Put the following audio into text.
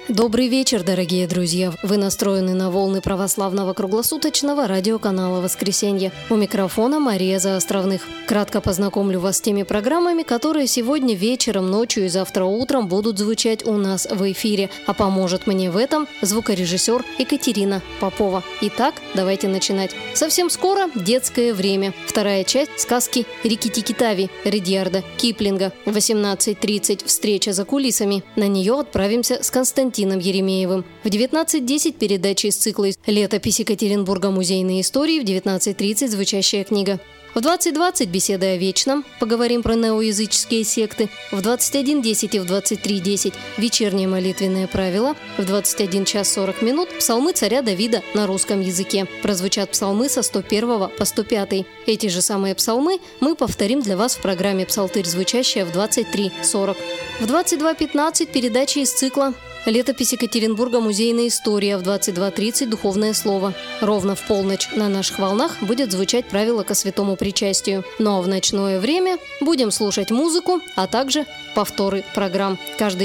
Добрый вечер, дорогие друзья! Вы настроены на волны православного круглосуточного радиоканала «Воскресенье». У микрофона Мария Заостровных. Кратко познакомлю вас с теми программами, которые сегодня вечером, ночью и завтра утром будут звучать у нас в эфире. А поможет мне в этом звукорежиссер Екатерина Попова. Итак, давайте начинать. Совсем скоро «Детское время». Вторая часть сказки «Рикки-тикки-тави» Ридьярда Киплинга. В 18:30 встреча за кулисами. На нее отправимся с Константином Еремеевым. В 19:10 передача из цикла «Летопись Екатеринбурга. Музейные истории», в 19:30 звучащая книга. В 20:20 беседа о вечном, поговорим про неоязыческие секты. В 21:10 и в 23:10 вечернее молитвенное правило. В 21 час 40 минут псалмы царя Давида на русском языке. Прозвучат псалмы со 101 по 105. Эти же самые псалмы мы повторим для вас в программе «Псалтырь», звучащая в 23:40. В 22:15 передача из цикла «Летопись Екатеринбурга. Музейная история», в 22:30 духовное слово. Ровно в полночь на наших волнах будет звучать правило ко святому причастию. Ну а в ночное время будем слушать музыку, а также повторы программ. Каждый